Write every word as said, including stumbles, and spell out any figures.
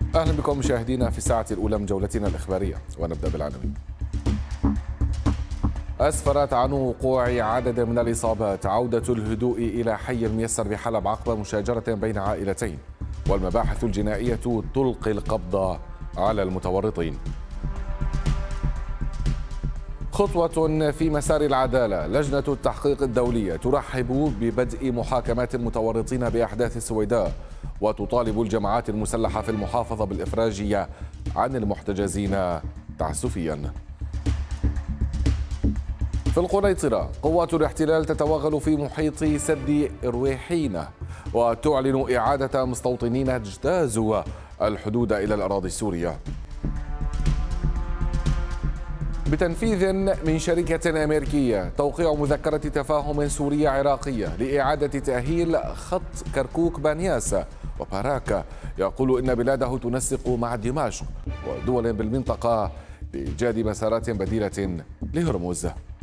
أهلا بكم مشاهدينا في الساعة الأولى من جولتنا الإخبارية، ونبدأ بالعناوين. أسفرت عن وقوع عدد من الإصابات عودة الهدوء إلى حي الميسر بحلب عقب مشاجرة بين عائلتين، والمباحث الجنائية تلقي القبض على المتورطين. خطوة في مسار العدالة، لجنة التحقيق الدولية ترحب ببدء محاكمات المتورطين بأحداث السويداء، وتطالب الجماعات المسلحة في المحافظة بالإفراج عن المحتجزين تعسفيا. في القنيطرة، قوات الاحتلال تتوغل في محيط سد رويحينة وتعلن إعادة مستوطنين اجتازوا الحدود إلى الأراضي السورية. بتنفيذ من شركة أمريكية، توقيع مذكرة تفاهم سورية عراقية لإعادة تأهيل خط كركوك بانياس، وباراك يقول إن بلاده تنسق مع دمشق ودول بالمنطقة لإيجاد مسارات بديلة لهرمز.